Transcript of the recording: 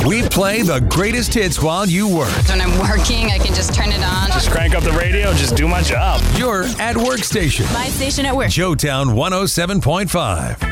We play the greatest hits while you work. When I'm working, I can just turn it on. Just crank up the radio, just do my job. You're at Workstation. My station at work. Joetown 107.5.